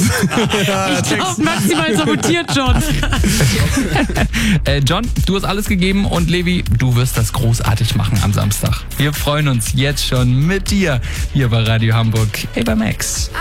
Ich glaube, maximal sabotiert, John. John, du hast alles gegeben und Levi, du wirst das großartig machen am Samstag. Wir freuen uns jetzt schon mit dir hier bei Radio Hamburg. Eva Max.